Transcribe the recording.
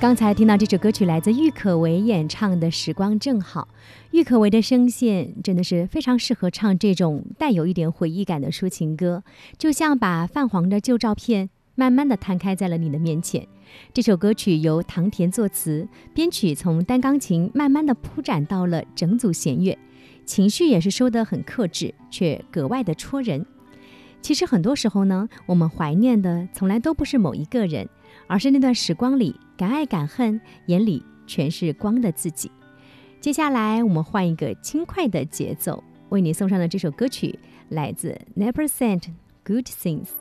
刚才听到这首歌曲来自郁可唯演唱的《时光正好》，郁可唯的声线真的是非常适合唱这种带有一点回忆感的抒情歌，就像把泛黄的旧照片慢慢的摊开在了你的面前。这首歌曲由唐田作词，编曲从单钢琴慢慢的铺展到了整组弦乐，情绪也是收得很克制，却格外的戳人。其实很多时候呢，我们怀念的从来都不是某一个人，而是那段时光里敢爱敢恨，眼里全是光的自己。接下来我们换一个轻快的节奏，为你送上的这首歌曲来自 Never Sent Good Things。